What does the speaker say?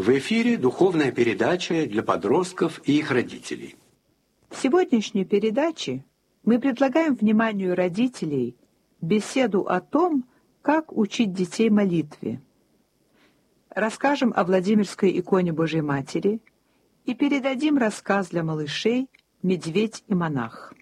В эфире духовная передача для подростков и их родителей. В сегодняшней передаче мы предлагаем вниманию родителей беседу о том, как учить детей молитве. Расскажем о Владимирской иконе Божьей Матери и передадим рассказ для малышей «Медведь и монах».